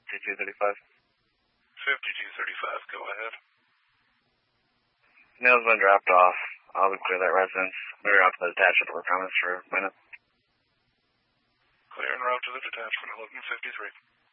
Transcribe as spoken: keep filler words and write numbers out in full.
fifty-two thirty-five. fifty-two thirty-five, go ahead. Mail's been dropped off. I'll be clear that residence. We were out to the detachment for comments for a minute. Clear en route to the detachment, eleven fifty-three.